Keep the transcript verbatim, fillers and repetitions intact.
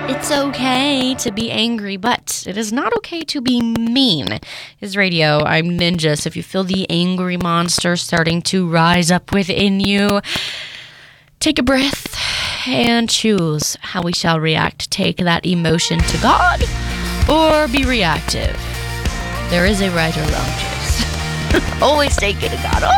It's okay to be angry, but it is not okay to be mean. Is Radio. I'm Ninja, so if you feel the angry monster starting to rise up within you, take a breath and choose how we shall react. Take that emotion to God or be reactive. There is a right or wrong choice. Always take it to God.